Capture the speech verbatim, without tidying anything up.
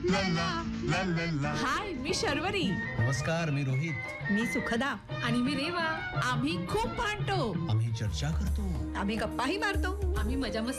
हाय, मी शर्वरी. नमस्कार, मी रोहित. मी सुखदा. आणि मी रेवा. आम्ही खूप भांडतो. आम्ही चर्चा करतो. आम्ही गप्पाही मारतो. आम्ही मजा मस्ती